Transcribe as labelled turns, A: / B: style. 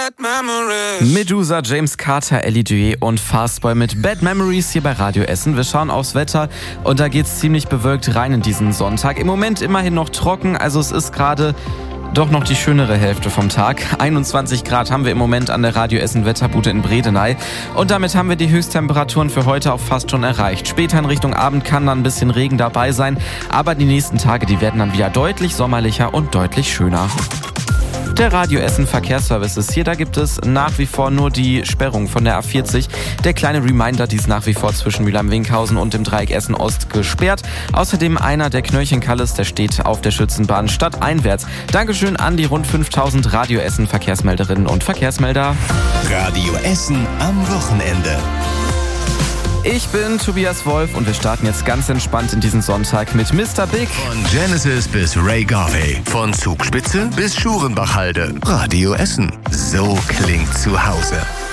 A: Medusa, James Carter, Ellie Duet und Fastboy mit Bad Memories hier bei Radio Essen. Wir schauen aufs Wetter und da geht's ziemlich bewölkt rein in diesen Sonntag. Im Moment immerhin noch trocken, also es ist gerade doch noch die schönere Hälfte vom Tag. 21 Grad haben wir im Moment an der Radio Essen Wetterbude in Bredeney. Und damit haben wir die Höchsttemperaturen für heute auch fast schon erreicht. Später in Richtung Abend kann dann ein bisschen Regen dabei sein. Aber die nächsten Tage, die werden dann wieder deutlich sommerlicher und deutlich schöner. Der Radio Essen Verkehrsservice ist hier. Da gibt es nach wie vor nur die Sperrung von der A40. Der kleine Reminder, die ist nach wie vor zwischen Mülheim-Winkhausen und dem Dreieck Essen-Ost gesperrt. Außerdem einer der Knöllchen-Kalles, der steht auf der Schützenbahn stadteinwärts. Dankeschön an die rund 5000 Radio Essen Verkehrsmelderinnen und Verkehrsmelder.
B: Radio Essen am Wochenende.
A: Ich bin Tobias Wolf und wir starten jetzt ganz entspannt in diesen Sonntag mit Mr. Big.
B: Von Genesis bis Ray Garvey. Von Zugspitze bis Schurenbachhalde. Radio Essen. So klingt zu Hause.